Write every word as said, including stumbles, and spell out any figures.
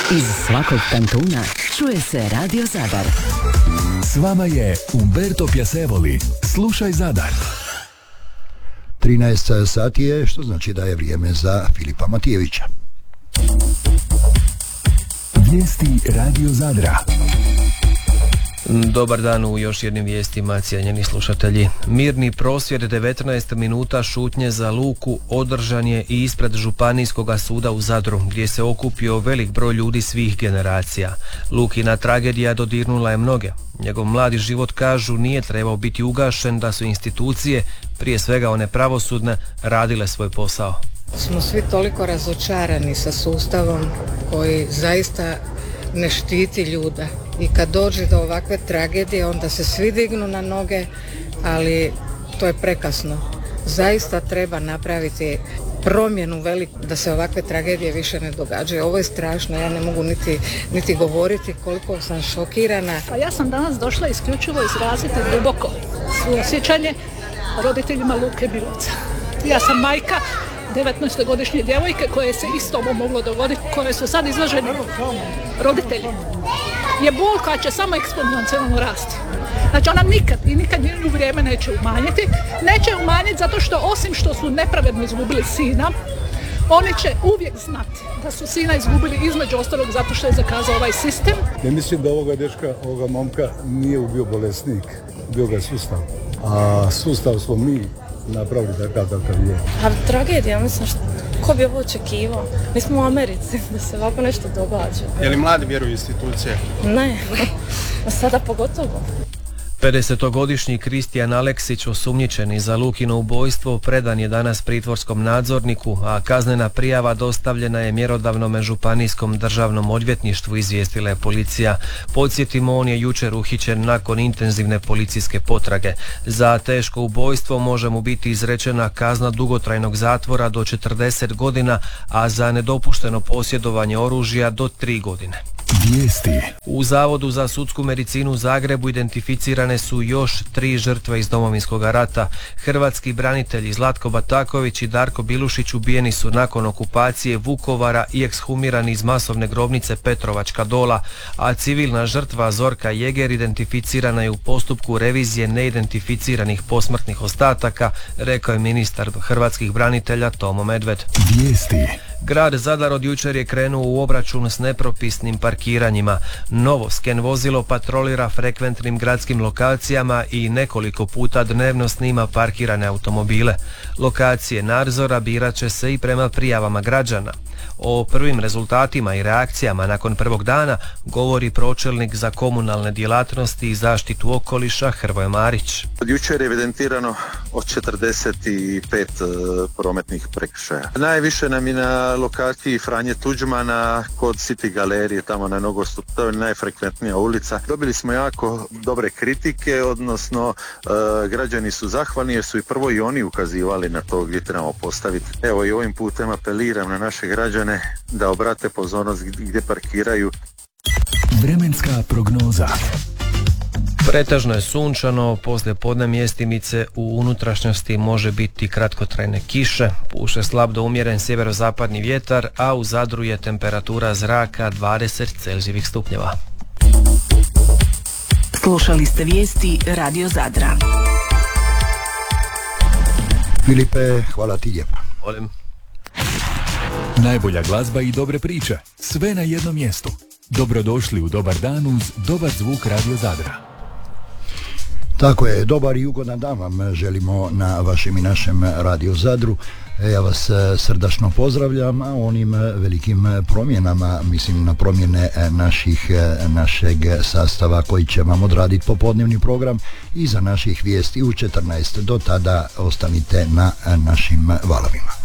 Iz svakog kantuna čuje se Radio Zadar. S vama je Umberto Piacevoli. Slušaj Zadar. trinaest sati je, što znači da je vrijeme za Filipa Matijevića. Vijesti Radio Zadra. Dobar dan u još jednim vijestima, cijenjeni slušatelji. Mirni prosvjed devetnaest minuta šutnje za Luku održan je i ispred Županijskog suda u Zadru, gdje se okupio velik broj ljudi svih generacija. Lukina tragedija dodirnula je mnoge. Njegov mladi život, kažu, nije trebao biti ugašen da su institucije, prije svega one pravosudne, radile svoj posao. Smo svi toliko razočarani sa sustavom koji zaista ne štiti ljude. I kad dođe do ovakve tragedije, onda se svi dignu na noge, ali to je prekasno. Zaista treba napraviti promjenu veliku da se ovakve tragedije više ne događaju. Ovo je strašno, ja ne mogu niti, niti govoriti koliko sam šokirana. Pa ja sam danas došla isključivo izraziti duboko svoje osjećanje roditeljima Luke Bilovca. Ja sam majka devetnaestogodišnje djevojke koje se isto ovo moglo dogoditi, koje su sad izloženi roditelji. Je bol koja će samo eksponencijalno rasti. Znači ona nikad i nikad njenu vrijeme neće umanjiti. Neće umanjiti zato što osim što su nepravedno izgubili sina, oni će uvijek znati da su sina izgubili između ostalog zato što je zakazao ovaj sistem. Ne mislim da ovoga dečka, ovoga momka nije ubio bolesnik, ubio ga sustav. A sustav smo mi napravili takav kakav je. A tragedija, mislim, što, ko bi ovo očekivao? Mi smo u Americi, da se ovako nešto događa. Je li mladi vjeruju institucije? Ne, sada pogotovo. pedesetogodišnji Kristijan Aleksić, osumnjičeni za Lukino ubojstvo, predan je danas pritvorskom nadzorniku, a kaznena prijava dostavljena je mjerodavnome županijskom državnom odvjetništvu, izvijestila je policija. Podsjetimo, on je jučer uhićen nakon intenzivne policijske potrage. Za teško ubojstvo može mu biti izrečena kazna dugotrajnog zatvora do četrdeset godina, a za nedopušteno posjedovanje oružja do tri godine. Vijesti. U Zavodu za sudsku medicinu u Zagrebu identificirane su još tri žrtve iz Domovinskog rata. Hrvatski branitelji Zlatko Bataković i Darko Bilušić ubijeni su nakon okupacije Vukovara i ekshumirani iz masovne grobnice Petrovačka Dola, a civilna žrtva Zorka Jeger identificirana je u postupku revizije neidentificiranih posmrtnih ostataka, rekao je ministar hrvatskih branitelja Tomo Medved. Vijesti. Grad Zadar od jučer je krenuo u obračun s nepropisnim parkiranjima. Novo sken vozilo patrolira frekventnim gradskim lokacijama i nekoliko puta dnevno snima parkirane automobile. Lokacije nadzora birat će se i prema prijavama građana. O prvim rezultatima i reakcijama nakon prvog dana govori pročelnik za komunalne djelatnosti i zaštitu okoliša Hrvoje Marić. Od jučer je evidentirano od četrdeset pet prometnih prekršaja. Najviše nam je na lokaciji Franje Tuđmana kod City galerije, tamo na nogostup, to je najfrekventnija ulica. Dobili smo jako dobre kritike, odnosno e, građani su zahvalni jer su i prvo i oni ukazivali na to gdje trebamo postaviti. Evo i ovim putem apeliram na naše građane da obrate pozornost gdje parkiraju. Vremenska prognoza. Pretežno je sunčano, poslije podne mjestimice u unutrašnjosti može biti kratkotrajne kiše, puše slab do umjeren sjeverozapadni vjetar, a u Zadru je temperatura zraka dvadeset celzijevih stupnjeva. Slušali ste vijesti Radio Zadra. Filipe, hvala ti lijepa. Volim. Najbolja glazba i dobre priče, sve na jednom mjestu. Dobrodošli u Dobar dan uz dobar zvuk Radio Zadra. Tako je, dobar i ugodan dan vam želimo na vašem i našem Radio Zadru. Ja vas srdačno pozdravljam, a onim velikim promjenama, mislim na promjene naših, našeg sastava koji će vam odraditi popodnevni program iza naših vijesti u četrnaest. Do tada ostanite na našim valovima.